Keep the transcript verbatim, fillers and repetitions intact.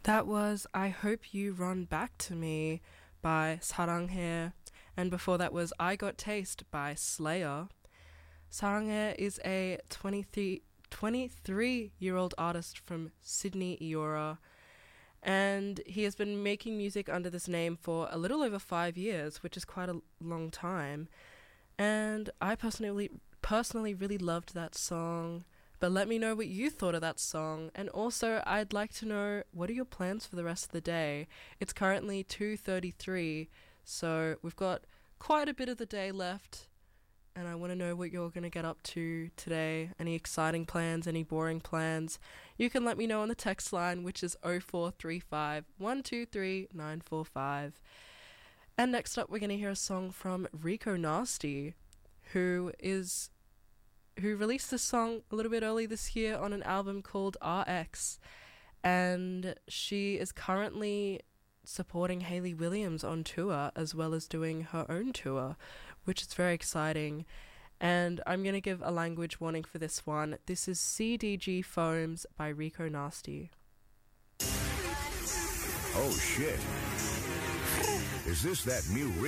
That was I Hope You Run Back to Me by 사랑해. And before that was I Got Taste by Slayer. 사랑해 is a twenty-three, twenty-three-year-old artist from Sydney, Eora. And he has been making music under this name for a little over five years, which is quite a long time. And I personally, personally really loved that song. But let me know what you thought of that song. And also, I'd like to know, what are your plans for the rest of the day? It's currently two thirty-three, so we've got quite a bit of the day left. And I want to know what you're going to get up to today. Any exciting plans, any boring plans? You can let me know on the text line, which is oh four three five, one two three, nine four five. And next up, we're going to hear a song from Rico Nasty, who is... who released this song a little bit early this year on an album called R X. And she is currently supporting Hayley Williams on tour as well as doing her own tour, which is very exciting. And I'm going to give a language warning for this one. This is C D G Foams by Rico Nasty. Oh shit. Is this that new